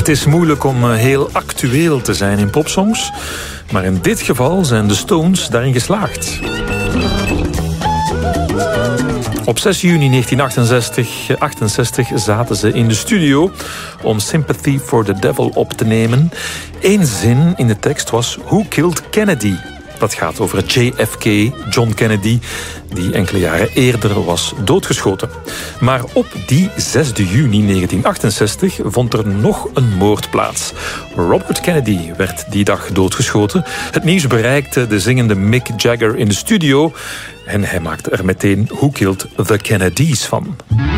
Het is moeilijk om heel actueel te zijn in popsongs, maar in dit geval zijn de Stones daarin geslaagd. Op 6 juni 1968 zaten ze in de studio om Sympathy for the Devil op te nemen. Eén zin in de tekst was Who Killed Kennedy? Dat gaat over JFK, John Kennedy, die enkele jaren eerder was doodgeschoten. Maar op die 6 juni 1968 vond er nog een moord plaats. Robert Kennedy werd die dag doodgeschoten. Het nieuws bereikte de zingende Mick Jagger in de studio en hij maakte er meteen Who Killed the Kennedys van.